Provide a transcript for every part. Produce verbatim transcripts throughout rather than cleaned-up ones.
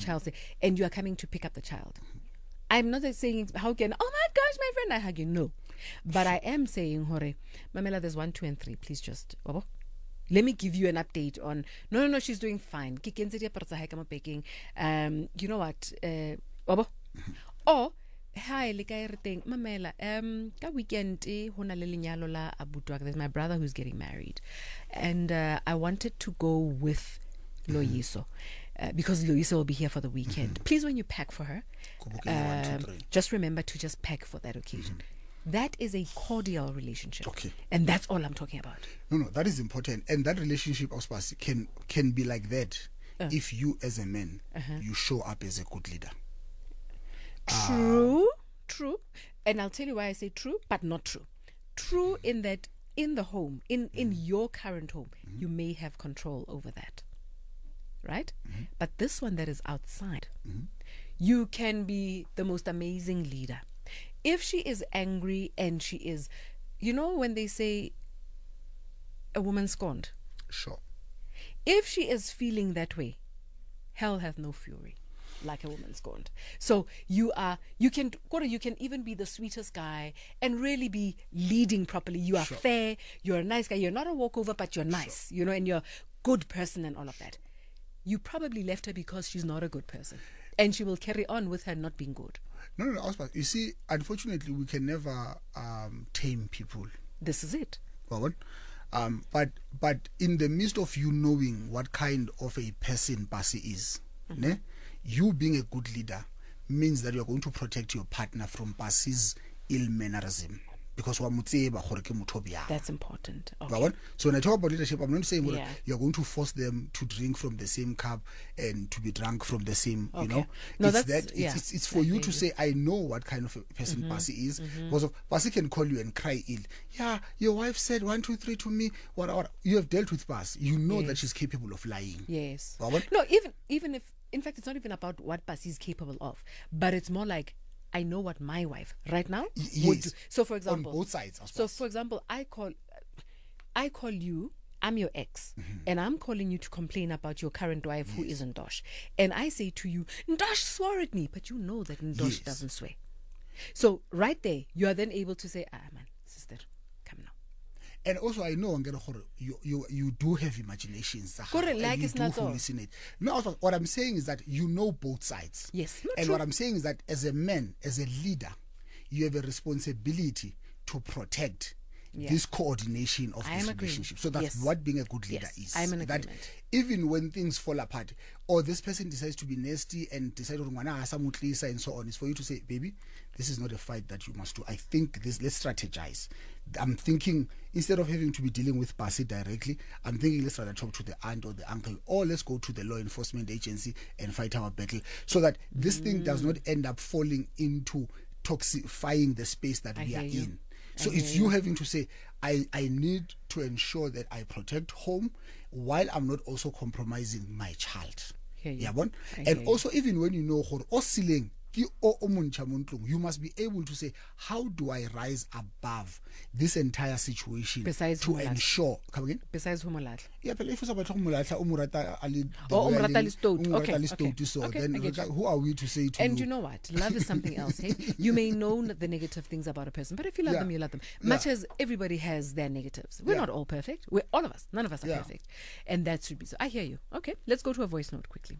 child's day, and you are coming to pick up the child. I'm not saying, how can, oh my gosh, my friend, I hug you. No. But I am saying, Hore, Mamela, there's one, two, and three. Please just, Babo, let me give you an update on, no, no, no, she's doing fine. Um, you know what, uh, Babo? Or, hi, like I think, Mamela, um, ka weekend, eh, hona le lenyalo la abutu. There's my brother who's getting married. And uh, I wanted to go with Loyiso. Uh, because Loyiso will be here for the weekend. Mm-hmm. Please, when you pack for her, um, just remember to just pack for that occasion. Mm-hmm. That is a cordial relationship. Okay. And that's all I'm talking about. No, no, that is important. And that relationship, Ospas, can can be like that uh. if you, as a man, uh-huh. you show up as a good leader. True, uh, true. And I'll tell you why I say true, but not true. True in that in the home, in, in mm-hmm. your current home, mm-hmm. you may have control over that. Right? Mm-hmm. But this one that is outside, mm-hmm. you can be the most amazing leader. If she is angry and she is, you know, when they say a woman scorned. Sure. If she is feeling that way, hell hath no fury like a woman scorned. So you are, you can, you can even be the sweetest guy and really be leading properly. You are sure. fair. You're a nice guy. You're not a walkover, but you're nice, sure. you know, and you're a good person and all of that. You probably left her because she's not a good person. And she will carry on with her not being good. No, no, no, Oscar. You see, unfortunately, we can never um, tame people. This is it. Well, um, but but in the midst of you knowing what kind of a person Basi is, mm-hmm. ne, you being a good leader means that you're going to protect your partner from Basi's ill mannerism. Because that's important. Okay. So when I talk about leadership, I'm not saying yeah. you're going to force them to drink from the same cup and to be drunk from the same, okay. you know. No, it's that's, that yeah. it's, it's, it's for you to say, I know what kind of a person mm-hmm. Basi is. Mm-hmm. Because Basi can call you and cry ill. Yeah, your wife said one, two, three to me. What, what? You have dealt with Basi. You know yes. that she's capable of lying. Yes. No, even even if, in fact, it's not even about what Basi is capable of, but it's more like, I know what my wife right now yes. would do. So, for example, on both sides. So, for example, I call, I call you. I'm your ex, mm-hmm. and I'm calling you to complain about your current wife yes. who is Ndosh. And I say to you, Ndosh swore at me, but you know that Ndosh yes. doesn't swear. So, right there, you are then able to say, ah, man, sister, come now. And also, I know you you you do have imaginations. Correct, like you it's do not hallucinate. No, also, what I'm saying is that you know both sides. Yes, and true. what I'm saying is that as a man, as a leader, you have a responsibility to protect yeah. this coordination of this relationship. So that's yes. what being a good leader yes. is. I'm in that agreement. Even when things fall apart, or this person decides to be nasty and decide on and so on, it's for you to say, baby, this is not a fight that you must do. I think this. Let's strategize. I'm thinking instead of having to be dealing with Basi directly, I'm thinking let's rather talk to the aunt or the uncle, or let's go to the law enforcement agency and fight our battle, so that this mm. thing does not end up falling into toxifying the space that I we are you. in. So I it's you. you having to say, I, I need to ensure that I protect home while I'm not also compromising my child. Yeah, and also you. Even when you know you must be able to say, how do I rise above this entire situation besides to ensure come again? Besides Humolat. Yeah, but if it's about Humulata, Umurata Ali oh, Umurata Listot. Okay. Okay. So okay. then who are we to say to And you? you know what? Love is something else. Hey? You may know the negative things about a person, but if you love yeah. them, you love them. Much yeah. as everybody has their negatives. We're yeah. not all perfect. We're all of us. None of us are yeah. perfect. And that should be so. I hear you. Okay. Let's go to a voice note quickly.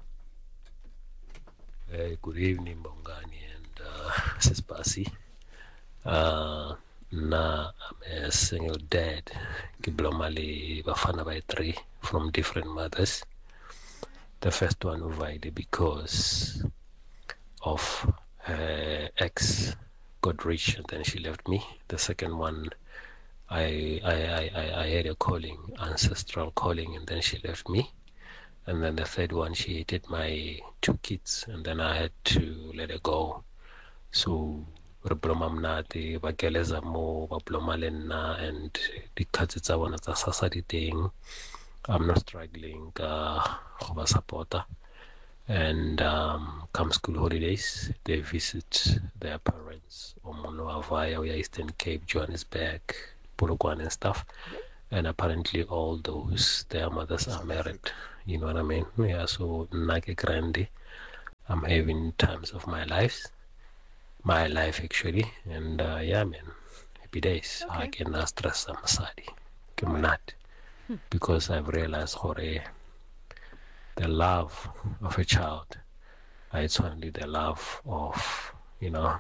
Uh, good evening, Bongani and uh, Sis Basi. Uh, na I'm a single dad. Kiblomali bafana by three from different mothers. The first one uvide because of her ex got rich and then she left me. The second one, I I I I, I had a calling, ancestral calling, and then she left me. And then the third one, she hated my two kids, and then I had to let her go. So, Reblomamnati, Bageleza mo, Bablomalena, and the cuts it's one of the society thing. I'm not struggling, uh, a supporter. And um, come school holidays, they visit their parents, Omono Avaya, Eastern Cape, Johannesburg, Polokwane and stuff. And apparently all those, their mothers are married. You know what I mean? Yeah, so Nake Grande. I'm having times of my life, my life actually, and uh, yeah, man, happy days. Okay. I can stress some masadi, not because I've realized how the love of a child, uh, it's only the love of, you know,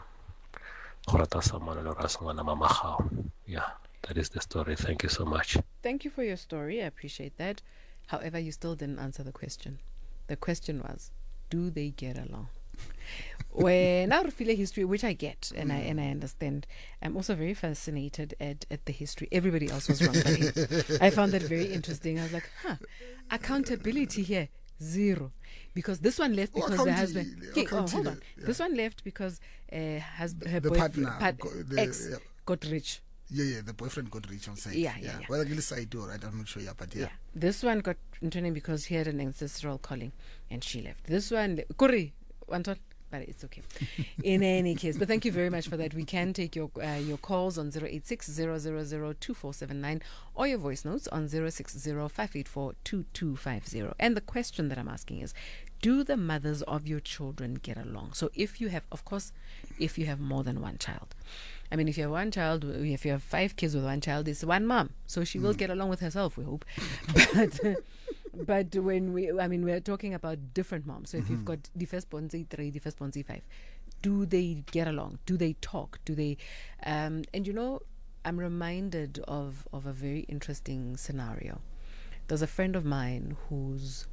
yeah, that is the story. Thank you so much. Thank you for your story. I appreciate that. However, you still didn't answer the question. The question was, do they get along? When I feel a history, which I get and I and I understand, I'm also very fascinated at, at the history. Everybody else was wrong. But I found that very interesting. I was like, huh, accountability here, zero. Because this one left because oh, the husband. Okay, oh, hold on. Yeah. This one left because uh, husband, her The boyfriend, partner, part, go- the- ex yeah. got rich. Yeah, yeah, the boyfriend got rich on side. Yeah, yeah, yeah. Whether it's side or right, I'm not sure, yeah, but yeah. Yeah. This one got into him because he had an ancestral calling and she left. This one, Kuri, Anton, but it's okay. In any case, but thank you very much for that. We can take your uh, your calls on zero eight six, zero zero zero, two four seven nine or your voice notes on zero six zero, five eight four, two two five zero. And the question that I'm asking is, do the mothers of your children get along? So if you have, of course, if you have more than one child. I mean, if you have one child, if you have five kids with one child, it's one mom. So she will get along with herself, we hope. But but when we, I mean, we're talking about different moms. So if you've got the first born Z three, the first born Z five, do they get along? Do they talk? Do they, um, and you know, I'm reminded of, of a very interesting scenario. There's a friend of mine who's,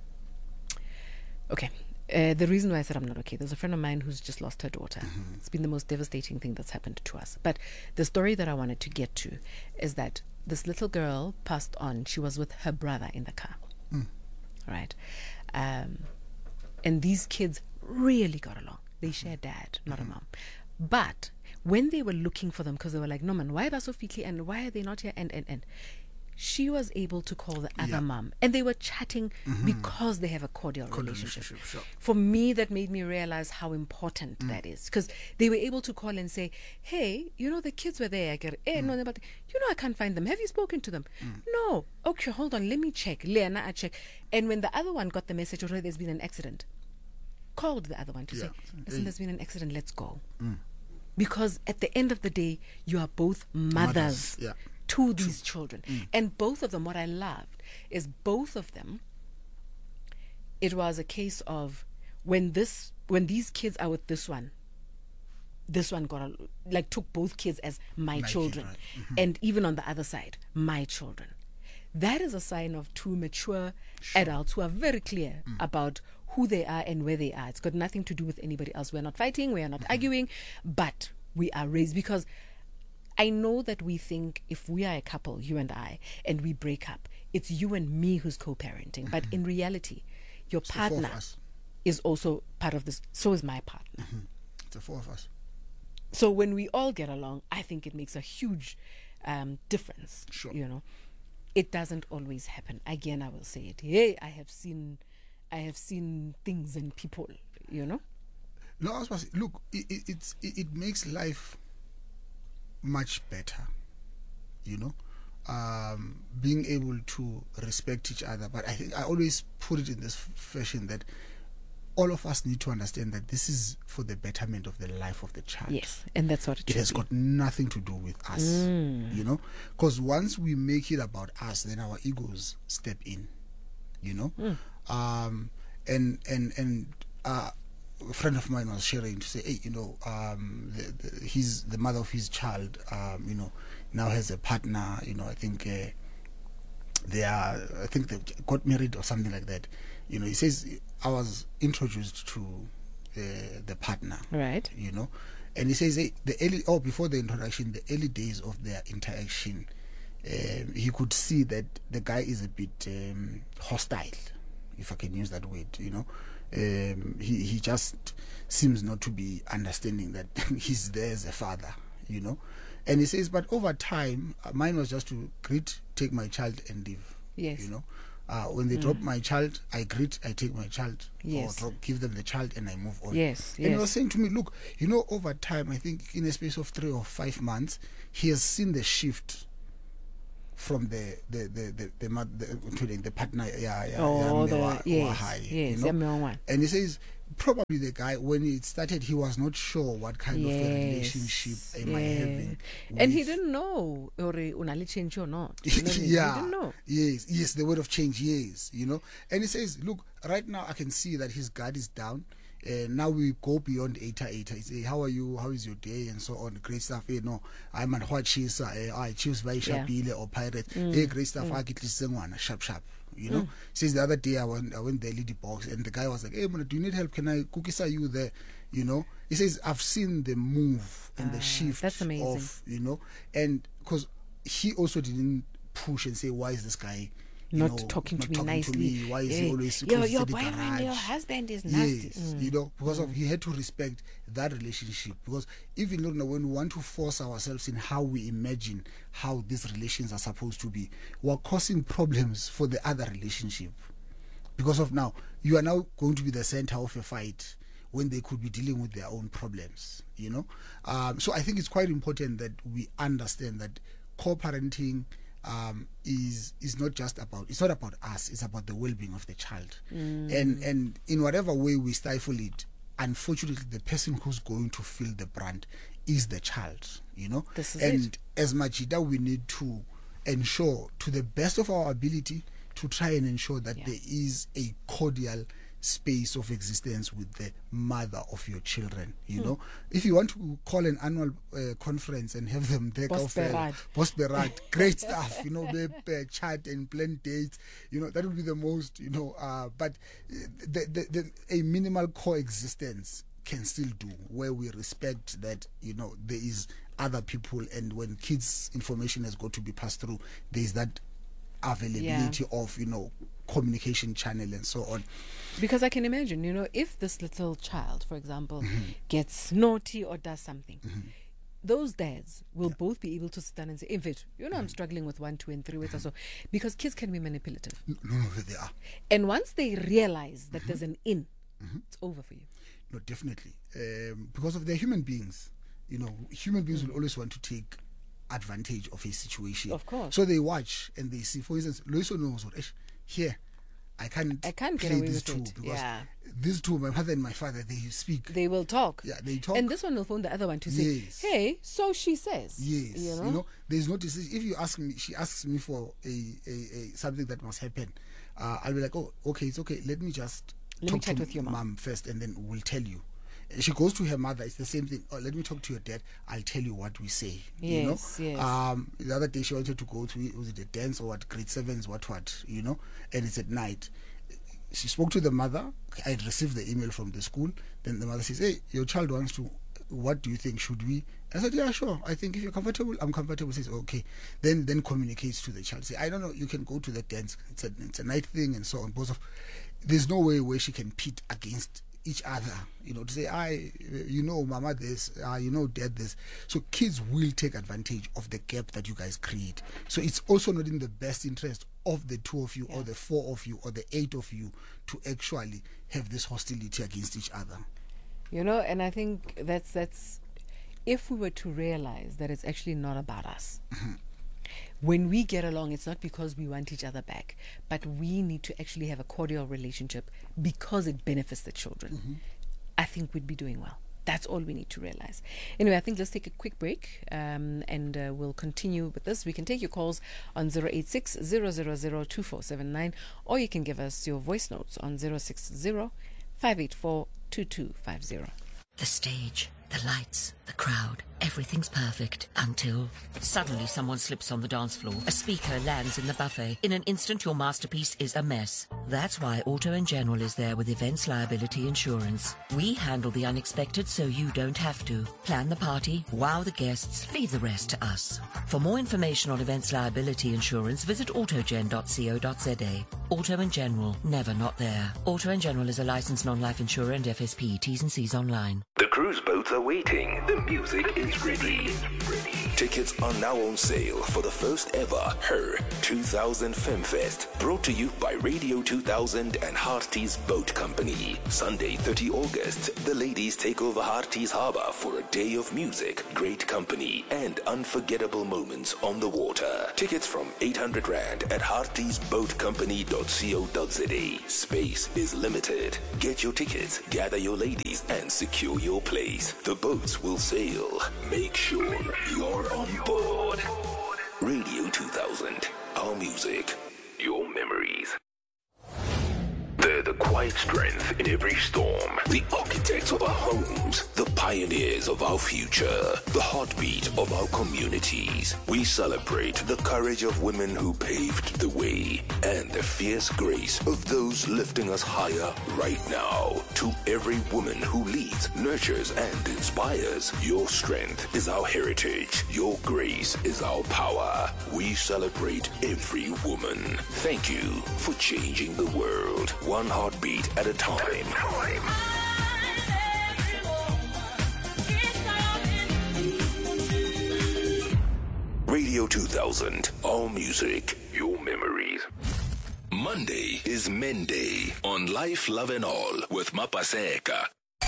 okay, Uh, the reason why I said I'm not okay, there's a friend of mine who's just lost her daughter. Mm-hmm. It's been the most devastating thing that's happened to us. But the story that I wanted to get to is that this little girl passed on. She was with her brother in the car. Mm. Right? Um, and these kids really got along. They share dad, not mm-hmm. a mom. But when they were looking for them, because they were like, no man, why are they so fitly and why are they not here? And, and, and. She was able to call the other yeah. mom, and they were chatting mm-hmm. because they have a cordial, cordial relationship. relationship sure. For me, that made me realize how important mm. that is, because they were able to call and say, hey, you know, the kids were there. I get, eh, mm. no, but you know, I can't find them. Have you spoken to them? Mm. No. Okay, hold on. Let me check. Lena, I check. And when the other one got the message, already there's been an accident, called the other one to yeah. say, listen, hey. there's been an accident. Let's go. Mm. Because at the end of the day, you are both mothers. mothers. Yeah. To these children. Mm. And both of them, what I loved is both of them, it was a case of when this when these kids are with this one, this one got a, like took both kids as my, my children. Kid, right. mm-hmm. And even on the other side, my children. That is a sign of two mature sure. adults who are very clear mm. about who they are and where they are. It's got nothing to do with anybody else. We're not fighting, we are not mm-hmm. arguing, but we are raised because I know that we think if we are a couple, you and I, and we break up, it's you and me who's co-parenting. Mm-hmm. But in reality, your it's partner is also part of this. So is my partner. Mm-hmm. It's the four of us. So when we all get along, I think it makes a huge um, difference. Sure. You know, it doesn't always happen. Again, I will say it. Hey, I have seen, I have seen things and people. You know. No, I was supposed to, look. It, it, it's it, it makes life much better, you know, um, being able to respect each other. But I think I always put it in this fashion that all of us need to understand that this is for the betterment of the life of the child. Yes, and that's what it, it has be. got nothing to do with us, mm. you know, because once we make it about us, then our egos step in, you know, mm. um, and and and uh, a friend of mine was sharing to say, hey, you know, um, the, the, he's the mother of his child, um, you know, now has a partner, you know, I think uh, they are, I think they got married or something like that. You know, he says, I was introduced to uh, the partner, right? You know, and he says, hey, the early, or oh, before the introduction, the early days of their interaction, uh, he could see that the guy is a bit um, hostile, if I can use that word, you know. Um, he, he just seems not to be understanding that he's there as a father, you know. And he says, but over time, uh, mine was just to greet, take my child and leave. Yes. You know, uh, when they mm. drop my child, I greet, I take my child, yes. or drop, give them the child and I move on. Yes, and yes. he was saying to me, look, you know, over time, I think in a space of three or five months, he has seen the shift from the the the the the, the, the, the partner, yeah, yeah, oh, yeah, the, wa, yes, wa high, yes, you know? yeah, And he says probably the guy, when it started, he was not sure what kind yes. of a relationship am yeah. I having. And he with- didn't know or unali change or not. You know what I mean? yeah, He didn't know. yes, yes, the word of change, yes, you know. And he says, look, right now I can see that his guard is down. Uh, now we go beyond eighta eighta. He say, how are you? How is your day? And so on. Great stuff. You know, I'm at what cheese. I choose by Shabile or pirate. Mm. Hey, great stuff. I get this sharp sharp. You know, Mm. says the other day I went I went the lady box and the guy was like, hey man, do you need help? Can I cookies are you there? You know, he says I've seen the move and Ah, the shift that's amazing. of, you know, and because he also didn't push and say, why is this guy you Not know, talking to not me talking nicely. to me? Why is he Yeah. always Your, close your to the boyfriend, garage? your husband is nasty. Yes, Mm. you know, because of he had to respect that relationship. Because even you know, when we want to force ourselves in how we imagine how these relations are supposed to be, we're causing problems for the other relationship. Because of now, you are now going to be the center of a fight when they could be dealing with their own problems, you know. Um, so I think it's quite important that we understand that co-parenting um, is is not just about it's not about us. It's about the well-being of the child, Mm. and and in whatever way we stifle it, unfortunately, the person who's going to feel the brunt is the child, you know. This is and it. as Majida, we need to ensure to the best of our ability to try and ensure that Yeah. there is a cordial space of existence with the mother of your children, you Hmm. know. If you want to call an annual uh, conference and have them there, Boss Berard. Boss Berard, great stuff, you know, they uh, chat and plan dates, you know, that would be the most, you know, uh, but uh, the, the, the, a minimal coexistence can still do, where we respect that, you know, there is other people, and when kids' information has got to be passed through, there is that availability Yeah. of, you know, communication channel and so on. Because I can imagine, you know, if this little child, for example, Mm-hmm. gets naughty or does something, those dads will both be able to sit down and say, in fact, you know, I'm struggling with one, two, and three weeks or so, because kids can be manipulative. No, no, they are. And once they realize that there's an in, Mm-hmm. it's over for you. No, definitely. Um, because of their human beings. You know, human beings will always want to take advantage of a situation. Of course. So they watch and they see, for instance, Loiso knows what, "Eish, here, I can't, I can't get play away these with two it." because Yeah. these two, my mother and my father, they speak. They will talk. Yeah, they talk. And this one will phone the other one to say, Yes. hey, so she says. Yes, You know? you know, there's no decision. If you ask me, she asks me for a, a, a something that must happen. Uh, I'll be like, oh, okay, it's okay. Let me just Let me talk chat to with your mom. first, and then we'll tell you. And she goes to her mother. It's the same thing. Oh, let me talk to your dad. I'll tell you what we say. Yes, you know? yes. Um, the other day she wanted to go to was it a dance or what? Grade sevens, what what? You know, and it's at night. She spoke to the mother. I had received the email from the school. Then the mother says, hey, your child wants to, what do you think? Should we? I said, yeah, sure. I think if you're comfortable, I'm comfortable. Says, okay. Then then communicates to the child. Say, I don't know, you can go to the dance. It's a, it's a night thing and so on. Both of, there's no way where she can pit against each other, you know, to say, I, you know, mama this, uh, you know, dad this. So kids will take advantage of the gap that you guys create. So it's also not in the best interest of the two of you Yeah. or the four of you or the eight of you to actually have this hostility against each other. You know, and I think that's that's if we were to realize that it's actually not about us. When we get along, it's not because we want each other back, but we need to actually have a cordial relationship because it benefits the children. I think we'd be doing well. That's all we need to realize. Anyway, I think let's take a quick break um, and uh, we'll continue with this. We can take your calls on zero eight six, zero zero zero, two four seven nine, or you can give us your voice notes on zero six zero, five eight four, two two five zero. The stage, the lights, the crowd, everything's perfect until suddenly someone slips on the dance floor. A speaker lands in the buffet. In an instant, your masterpiece is a mess. That's why Auto and General is there with Events Liability Insurance. We handle the unexpected so you don't have to. Plan the party, wow the guests, leave the rest to us. For more information on Events Liability Insurance, visit autogen dot co dot za. Auto and General, never not there. Auto and General is a licensed non-life insurer and F S P. T's and C's online. The cruise boats are waiting. The music is ready. Ready. Tickets are now on sale for the first ever Her two thousand FemFest, brought to you by Radio two thousand and Hearties Boat Company. Sunday, thirtieth of August, the ladies take over Hearties Harbour for a day of music, great company, and unforgettable moments on the water. Tickets from eight hundred rand at hearties boat company dot co dot za. Space is limited. Get your tickets, gather your ladies, and secure your place. The boats will sail. Make sure you're on board. Radio two thousand, our music, your memories. They're the quiet strength in every storm, the architects of our homes, the pioneers of our future, the heartbeat of our communities. We celebrate the courage of women who paved the way and the fierce grace of those lifting us higher right now. To every woman who leads, nurtures, and inspires, your strength is our heritage. Your grace is our power. We celebrate every woman. Thank you for changing the world. One heartbeat at a time. Radio two thousand, all music, your memories. Monday is Men Day on Life, Love and All with Mapaseka.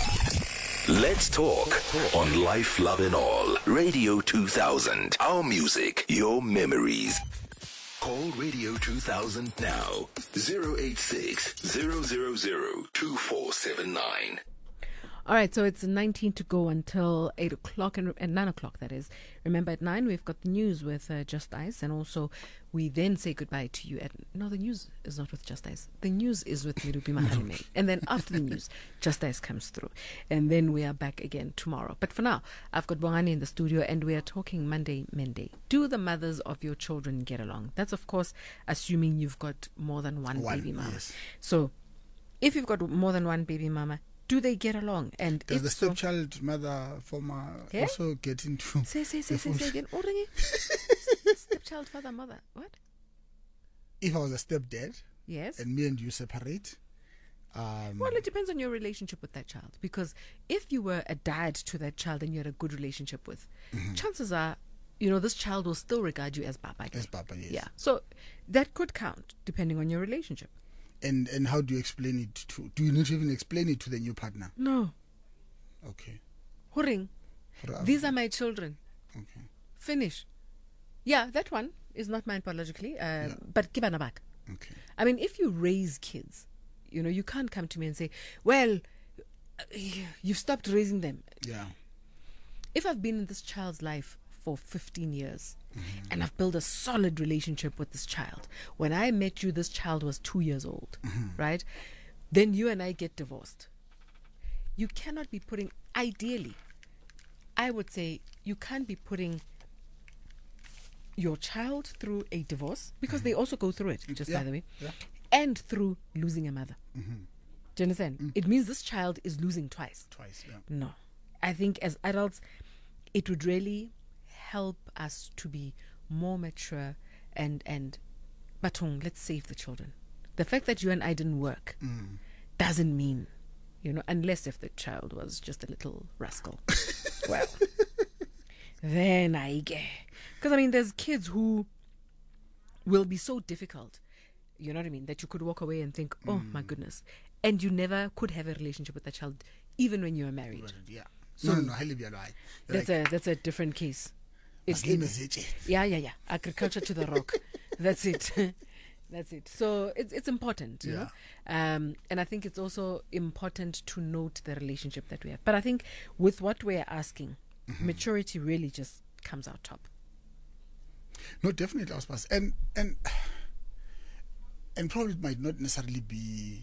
Let's talk on Life, Love and All. Radio two thousand, our music, your memories. Call Radio two thousand now, zero eight six, zero zero zero, two four seven nine. All right, so it's nineteen to go until eight o'clock and, and nine o'clock, that is. Remember, at nine, we've got the news with uh, Just Ice, and also we then say goodbye to you at... No, the news is not with Just Ice. The news is with Mirupi Maharime. And then after the news, Just Ice comes through. And then we are back again tomorrow. But for now, I've got Bongani in the studio, and we are talking Monday, Men Day. Do the mothers of your children get along? That's, of course, assuming you've got more than one, one baby mama. Yes. So, if you've got more than one baby mama, do they get along? And does if the so, stepchild mother former yeah? also get into say say say say, say again? Stepchild father mother what? If I was a stepdad, yes, and me and you separate, um, well, it depends on your relationship with that child. Because if you were a dad to that child and you had a good relationship with, mm-hmm. chances are, you know, this child will still regard you as Papa. As Papa, yes. Yeah, so that could count depending on your relationship. And and how do you explain it to? Do you need to even explain it to the new partner? No. Okay. Huring. These are my children. Okay. Finish. Yeah, that one is not mine biologically, uh, yeah. but kibana back. Okay. I mean, if you raise kids, you know, you can't come to me and say, well, you've stopped raising them. Yeah. If I've been in this child's life for fifteen years, mm-hmm. and I've built a solid relationship with this child. When I met you, this child was two years old, mm-hmm. right? Then you and I get divorced. You cannot be putting, ideally, I would say you can't be putting your child through a divorce, because mm-hmm. they also go through it, just yeah. by the way, yeah. and through losing a mother. Mm-hmm. Do you understand? Mm. It means this child is losing twice. Twice, yeah. No. I think as adults, it would really help us to be more mature and and batong, let's save the children. The fact that you and I didn't work mm. doesn't mean, you know, unless if the child was just a little rascal. Well, then I get, because I mean, there's kids who will be so difficult, you know what I mean, that you could walk away and think, oh mm. my goodness, and you never could have a relationship with that child even when you were married. Right, yeah. So no, no, no. That's like, a that's a different case. It's, it, yeah, yeah, yeah. Agriculture to the rock. That's it. That's it. So it's it's important, you yeah. know. Um, and I think it's also important to note the relationship that we have. But I think with what we're asking, mm-hmm. maturity really just comes out top. No, definitely, Auspas. And and and probably it might not necessarily be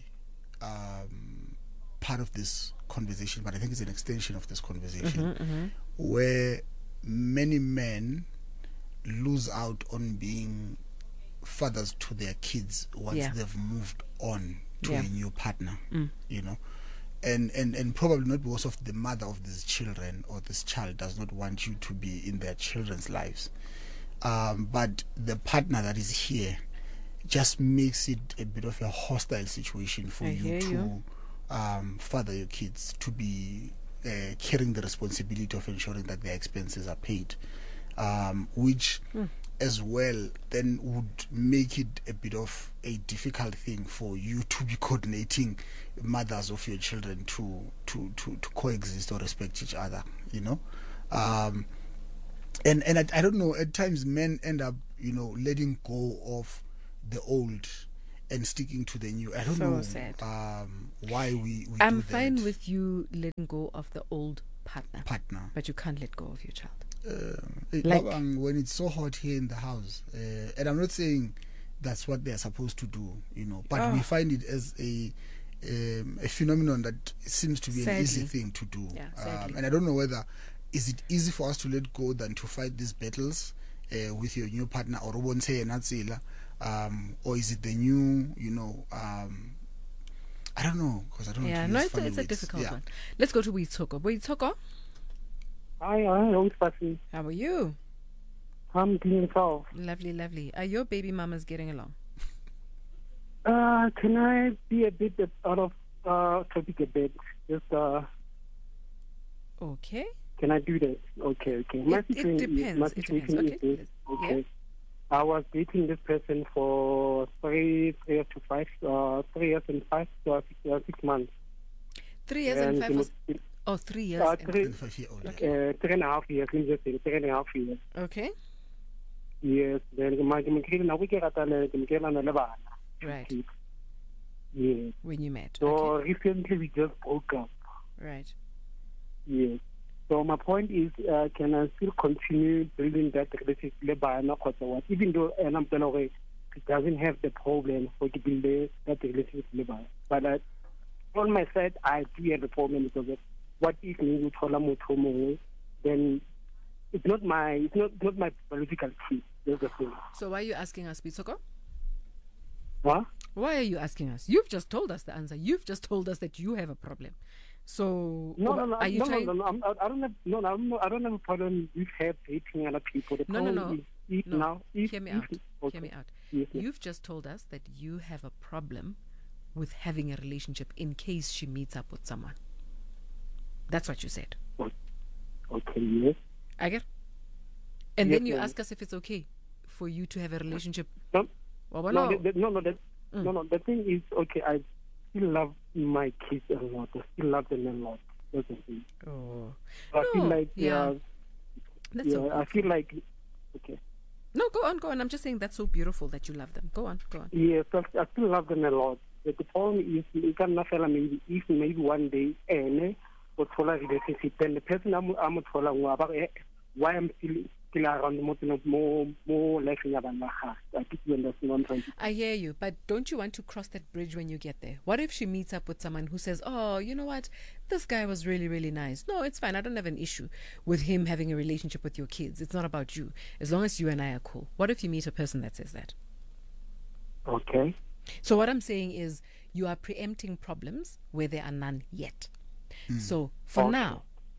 um, part of this conversation, but I think it's an extension of this conversation, mm-hmm, mm-hmm. where many men lose out on being fathers to their kids once yeah. they've moved on to yeah. a new partner, mm. you know, and, and and probably not because of the mother of these children or this child does not want you to be in their children's lives, um, but the partner that is here just makes it a bit of a hostile situation for I you to you. Um, father your kids, to be uh, carrying the responsibility of ensuring that their expenses are paid. um, which mm. as well then would make it a bit of a difficult thing for you to be coordinating mothers of your children to to to, to coexist or respect each other, you know. Um, and and I, I don't know, at times men end up, you know, letting go of the old and sticking to the new. I don't so know sad. Um, why we, we I'm do fine that. with you letting go of the old partner, partner, but you can't let go of your child. Uh, Like- Babang, when it's so hot here in the house, uh, and I'm not saying that's what they're supposed to do, you know, but Oh. we find it as a um, a phenomenon that seems to be an easy Sadly. thing to do. Yeah, um, sadly. and I don't know whether is it easy for us to let go than to fight these battles uh, with your new partner, or um, or is it the new, you know, um, I don't know, because I don't know. Yeah, to no, use it's a, funny it's a words. difficult Yeah. one. Let's go to Boitoko. Boitoko, Hi, hi, Pasi. how are you? I'm doing well. Lovely, lovely. Are your baby mamas getting along? Uh, can I be a bit out of uh, topic a bit? Just uh, Okay. can I do that? Okay, okay. My It- it situation depends, is my it situation depends. is Okay, this. yeah. Okay. I was dating this person for three, three years to five, uh, three years and five, uh, six, uh, six months. Three years and And five the was, most- oh, three years. Uh, and- three, Five year old. uh, three and a half years. Let me just say three and a half years. Okay. Yes. Then my ke mo kile na go ke rata le ke mo ke lana le bana. Right. Yes. When you met. So Okay. recently we just broke up. Right. Yes. So my point is, uh, can I still continue building that relationship with Bana or what? Even though and I'm telling you, it doesn't have the problem for to build that relationship with Bana. But uh, on my side, I do have a problem because of what if me with Hola, then it's not my it's not not my political key. That's the thing. So why are you asking us, Boitoko? What? Why are you asking us? You've just told us the answer. You've just told us that you have a problem. So No, no, no, are you no, trying? no, no, no. I don't have no, no, I'm not, I don't have a problem with her dating other people. The No, no, problem no. is if No. now, if, Hear me if, out. okay. Hear me out. Yes, yes. You've just told us that you have a problem with having a relationship in case she meets up with someone. That's what you said. Okay, yes. I get. And Yes, then you ma'am. ask us if it's okay for you to have a relationship. No, Well, well, no, no. the, the, no, no, the, Mm. no, no. The thing is, okay, I still love my kids a lot. I still love them a lot. That's the thing. Oh. I feel No, like, yeah. uh, That's yeah, so I feel like, okay. No, go on, go on. I'm just saying that's so beautiful that you love them. Go on, go on. Yes, I, I still love them a lot. But the problem is, you cannot feel maybe if maybe one day, and would follow relationship, then the person I'm I'm following about why I'm still still around more more more like I think you understand what I'm trying to say. I hear you, but don't you want to cross that bridge when you get there? What if she meets up with someone who says, oh, you know what, this guy was really, really nice. No, it's fine. I don't have an issue with him having a relationship with your kids. It's not about you. As long as you and I are cool. What if you meet a person that says that? Okay. So what I'm saying is you are preempting problems where there are none yet. So for Okay. now,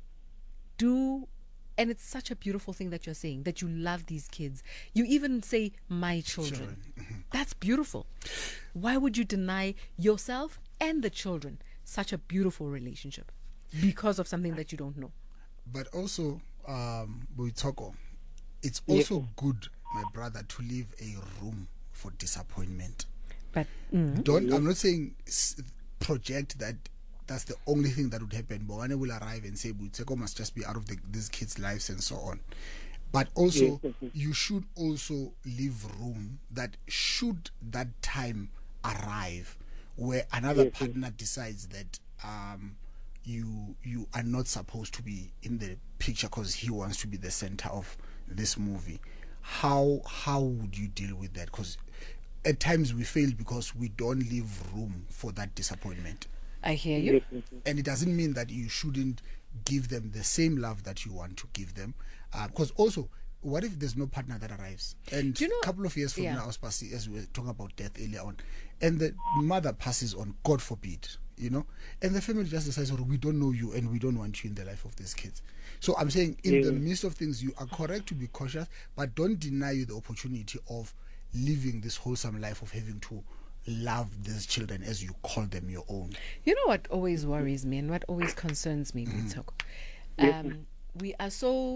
do, and it's such a beautiful thing that you're saying, that you love these kids. You even say, my children. That's beautiful. Why would you deny yourself and the children such a beautiful relationship because of something that you don't know? But also, um, Boitoko, it's Yes. also good, my brother, to leave a room for disappointment. But mm, Don't. I'm not saying s- project that that's the only thing that would happen. Bowane will arrive and say Boitoko must just be out of the, these kids' lives and so on. But also, Yes, yes, yes. you should also leave room that should that time arrive where another Yes, yes. partner decides that um, you you are not supposed to be in the picture because he wants to be the center of this movie. How how would you deal with that? Because at times we fail because we don't leave room for that disappointment. I hear you. Yes, yes, yes. And it doesn't mean that you shouldn't give them the same love that you want to give them. Uh, because also, what if there's no partner that arrives? And Do you know- a couple of years from yeah. now, Ospasi, as we were talking about death earlier on, and the mother passes on, God forbid, you know, and the family just decides, oh, we don't know you and we don't want you in the life of these kids. So I'm saying, in the Yeah. midst of things, you are correct to be cautious, but don't deny you the opportunity of living this wholesome life of having to love these children as you call them your own. You know what always worries me and what always concerns me, Boitoko? Um, we are so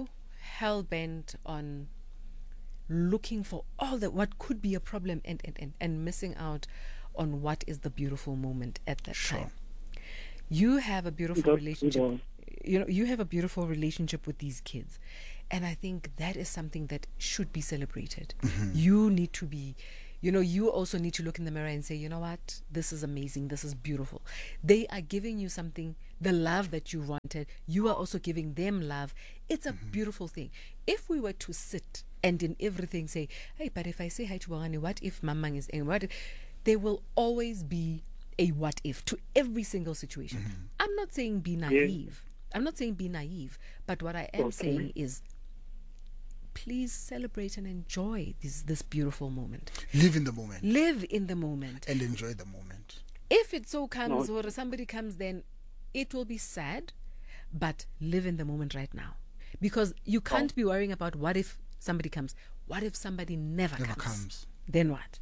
hell bent on looking for all that what could be a problem and, and, and, and missing out on what is the beautiful moment at that Sure. time. You have a beautiful That's relationship. good. You know, you have a beautiful relationship with these kids. And I think that is something that should be celebrated. You need to be, you know, you also need to look in the mirror and say, you know what, this is amazing, this is beautiful. They are giving you something, the love that you wanted. You are also giving them love. It's a beautiful thing. If we were to sit and in everything say, hey, but if I say hi to Wangani, what if Mamang is in? What if? There will always be a what if to every single situation. I'm not saying be naive. I'm not saying be naive, but what I am Okay. saying is please celebrate and enjoy this this beautiful moment. Live in the moment Live in the moment. and enjoy the moment. If it so comes No. or somebody comes, then it will be sad, but live in the moment right now. Because you can't be worrying about what if somebody comes. What if somebody never, Never comes? comes. Then what?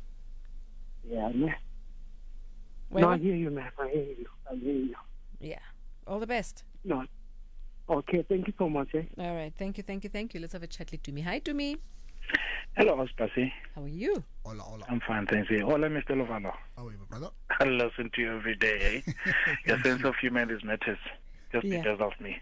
Yeah, man. Well, No, I hear you, man. I hear you. I hear you. yeah. All the best. No. Okay, thank you so much. Eh? All right. Thank you, thank you, thank you. Let's have a chat with Tumi. Hi, Tumi. Hello, Ospasi. How are you? Hola, hola. I'm fine, thank you. Hola, Mister Lovano. How are you, my brother? I listen to you every day. Eh? Your sense of humor matters just Yeah. because of me.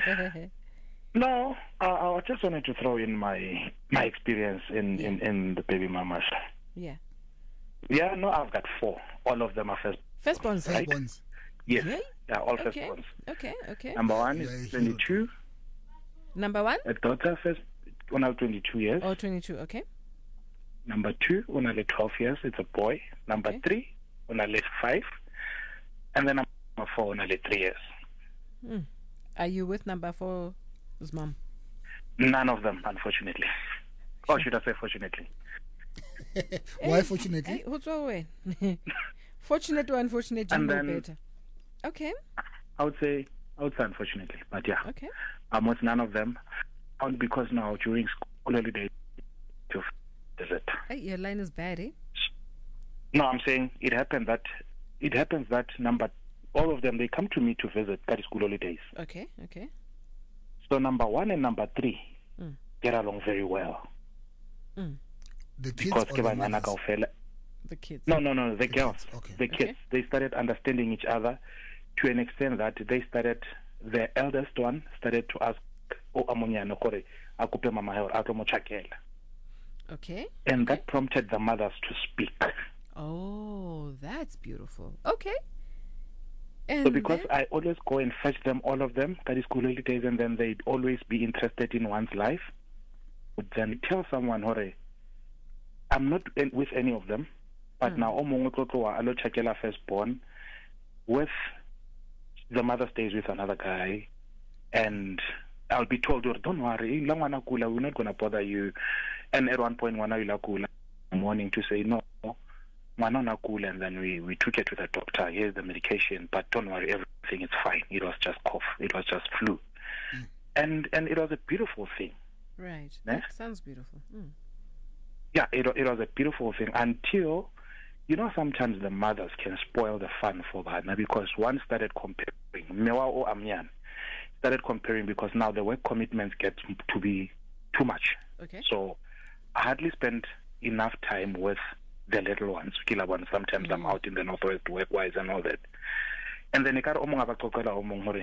No, uh, I just wanted to throw in my my experience in, in, in the baby mamas. Yeah. Yeah, no, I've got four. All of them are first. First born. First bonds. Yes, Really? yeah, all first Okay. ones. Okay. Okay. Number one Yeah, is hero. twenty-two. Number one A daughter first, when I was twenty-two years. or twenty-two. Okay. Number two, when I was twelve years, it's a boy. Number Okay. three, when I was five. And then number four, when I was three years. Are you with number four's mom? None of them, unfortunately. Or should I say fortunately? Why, fortunately? Hey, what's wrong with? Fortunate or unfortunate, you And know then- better. Okay. I would say, I would say unfortunately. But yeah, Okay. I'm with none of them. Only because now during school holidays to visit. Hey, your line is bad, eh? No, I'm saying it happened that it happens that number all of them they come to me to visit that is school holidays. Okay. Okay. So number one and number three Mm. get along very well. The kids Because or ke the banyana mothers? kaofela- The kids. No, no, no, the, The girls. kids, okay. The Okay. kids. They started understanding each other to an extent that they started, the eldest one started to ask, oh, amonyana kore, akupe mama heo, ato mo chakela. Okay. And that prompted the mothers to speak. Oh, that's beautiful. Okay. And So because then- I always go and fetch them, all of them, that is school holidays, and then they'd always be interested in one's life, would then tell someone, hore, I'm not in, with any of them, but now omongwe tlotloa alo chakela firstborn, with the mother stays with another guy, and I'll be told, don't worry, la ngwana kula, we're not going to bother you. And at one point, ngwana ila kula, I'm wanting to say, no, ngwana na kula, and then we, we took it to the doctor, here's the medication, but don't worry, everything is fine. It was just cough, it was just flu. And and it was a beautiful thing. Right. Eh? That sounds beautiful. Mm. Yeah, it, it was a beautiful thing until, you know, sometimes the mothers can spoil the fun for Ghana because one started comparing, Mewa or Amyan started comparing because now the work commitments get to be too much. Okay. So I hardly spend enough time with the little ones. Kila one, sometimes I'm out in the northwest work-wise and all that. And then ikare omong abaqoqela omong hore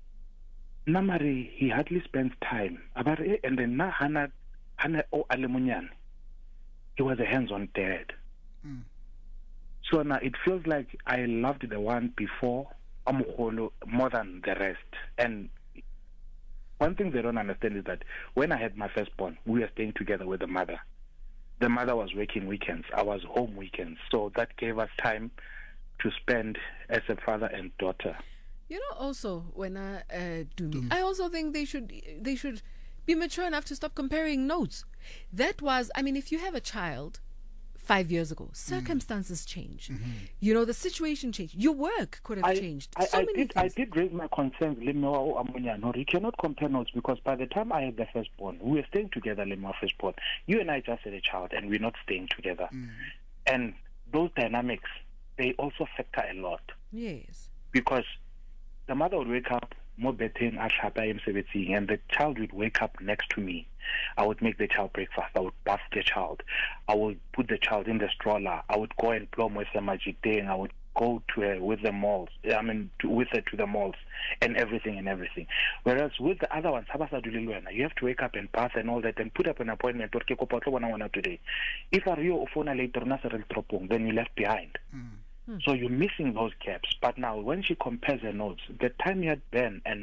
namari he hardly spends time. Abare and then na hana hana o alemunyane. He was a hands-on dad. Mm. So now it feels like I loved the one before Amukholo more than the rest. And one thing they don't understand is that when I had my firstborn, we were staying together with the mother. The mother was working weekends. I was home weekends. So that gave us time to spend as a father and daughter. You know, also when I uh, do, me, I also think they should they should be mature enough to stop comparing notes. That was, I mean, if you have a child five years ago, circumstances change. You know, the situation changed. Your work could have I, changed. I, so I many did, I things. did raise my concerns, Lemewa or Amunyan. You cannot compare notes because by the time I had the firstborn, we were staying together, Lemewa firstborn. You and I just had a child and we're not staying together. And those dynamics, they also factor a lot Yes. because the mother would wake up mo betheng a tlhapa a emsebetsing, and the child would wake up next to me. I would make the child breakfast. I would bath the child. I would put the child in the stroller. I would go and play with the magic thing. I would go to her with the malls. I mean, to, with her to the malls and everything and everything. Whereas with the other ones, you have to wake up and bath and all that and put up an appointment today. If are you phone later, then you're left behind. Mm. So you're missing those gaps. But now, when she compares her notes, the time you had Ben and